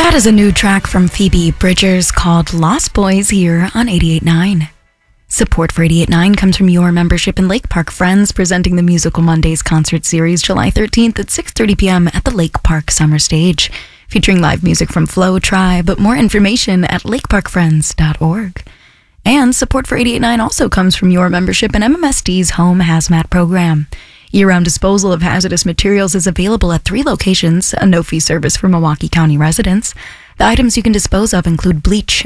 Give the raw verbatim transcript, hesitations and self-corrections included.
That is a new track from Phoebe Bridgers called Lost Boys here on eighty-eight point nine. Support for eighty-eight point nine comes from your membership in Lake Park Friends, presenting the Musical Mondays concert series July thirteenth at six thirty p.m. at the Lake Park Summer Stage, featuring live music from Flow Tribe, but more information at lake park friends dot org. And support for eighty-eight point nine also comes from your membership in M M S D's Home Hazmat program. Year-round disposal of hazardous materials is available at three locations, a no-fee service for Milwaukee County residents. The items you can dispose of include bleach,